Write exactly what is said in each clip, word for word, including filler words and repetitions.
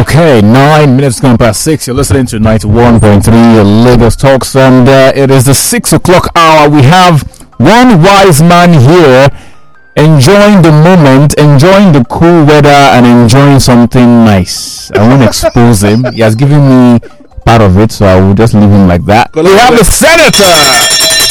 Okay, nine minutes gone past six. You're listening to ninety-one point three Lagos Talks, and uh, it is the six o'clock hour. We have one wise man here enjoying the moment, enjoying the cool weather, and enjoying something nice. I won't expose him. He has given me part of it, so I will just leave him like that. We have the senator.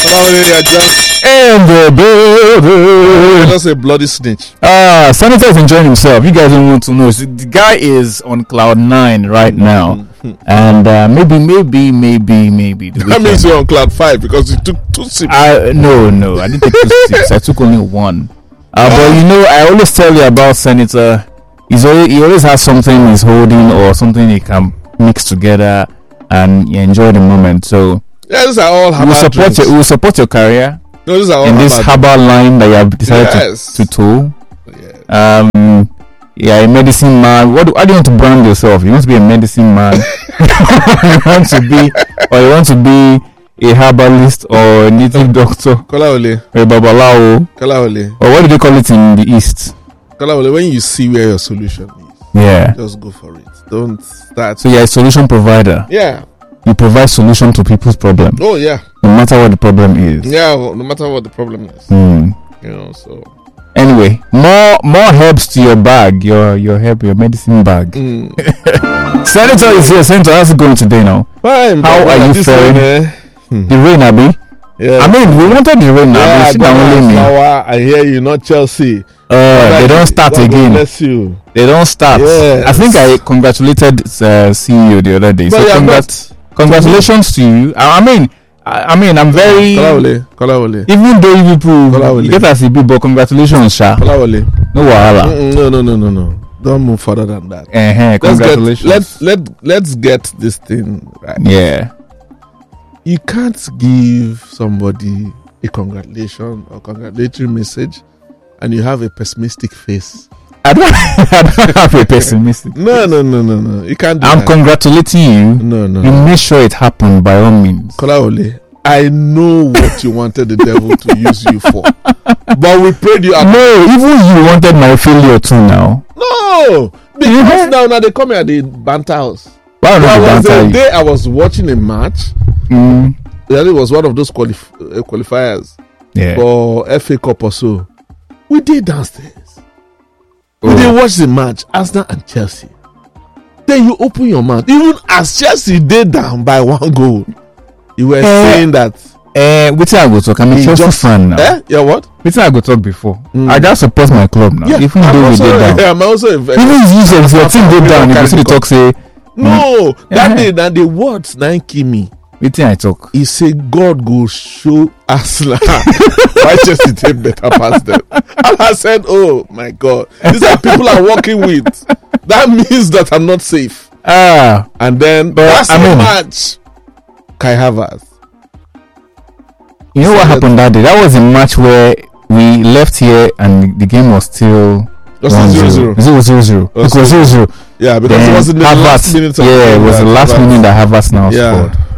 And the building. That's a bloody snitch. Ah, Senator is enjoying himself. You guys don't want to know. So the guy is on cloud nine right now, and uh, maybe, maybe, maybe, maybe. The That means you're on cloud five because you took two sips. I, no, no, I didn't take two sips. I took only one. Uh, but you know, I always tell you about Senator. He's always, he always has something he's holding or something he can mix together, and you enjoy the moment. So. Yeah, these are all we will support your, we will support your career no, these are all in this herbal line that you have decided yes. to, to tow. Yes. Um, yeah, a medicine man. What do, how do you want to brand yourself? You want to be a medicine man, you want to be, or you want to be a herbalist or a native doctor, Kolaole, or a babalao, Kolaole, or what do they call it in the East? Kolaole. When you see where your solution is, yeah, just go for it. Don't start. So you're a solution provider. Yeah. You provide solution to people's problem. Oh yeah. No matter what the problem is. Yeah, well, no matter what the problem is. Mm. You know, so anyway, more more herbs to your bag, your your herb, your medicine bag. Mm. Senator is here. Senator, how's it going today now? Fine. How are you faring? Rain, eh? hmm. The rain, Abi? Yeah. I mean, we wanted the rain now. Yeah, I hear you, not Chelsea. Uh, they don't start God again. Bless you. They don't start. Yes. I think I congratulated uh, C E O the other day. But so yeah, congrats. Congratulations to you. I, I mean, I, I mean, I'm very. Kolaole, Kolaole. Even though you people Kolaole. get as a bit, but congratulations, Sha. Kolaole. No wahala. No, no, no, no, no. Don't move further than that. Uh-huh. Congratulations. Let's get, let let let's get this thing right. Yeah. You can't give somebody a congratulation or congratulatory message, and you have a pessimistic face. I don't, I don't have a pessimistic. No, no, no, no, no. You can't do I'm that. congratulating you. No, no. You no. make sure it happened by all means. Kolaole, I know what you wanted the devil to use you for, but we prayed you out. No, even you wanted my failure too now. No, because Mm-hmm. now, now they come here at the banter house. Why So not I was banter the you? day I was watching a match. Mm, That it was one of those qualif- uh, qualifiers yeah. for F A Cup or so. We did downstairs. Oh. We did watch the match, Arsenal and Chelsea. Then you open your mouth. Even as Chelsea did down by one goal, you were Eh. saying that. Eh, which I go talk. I'm a He Chelsea just- fan now. Eh? Yeah, what? Which I go talk before. Mm. I just support my club now. Yeah, Even I'm though we also, did down. yeah, I'm also a very, Even if you say if your team go down, you go see the talk say, no, that Eh. day, that the words nine kill me. which I talk. He said, God go show Arsenal why Chelsea take better pass them. And I said, oh my God, these are people I'm working with. That means that I'm not safe. Ah, And then But, that's I the mean- match. Kai Havertz. you know what happened that day? That was a match where we left here and the game was still Was it one zero zero? zero zero zero. Was It was zero zero. Yeah, because Then it was in the Havertz- last minute of the yeah, game it was that the last Havertz- minute that Havertz now Yeah. scored.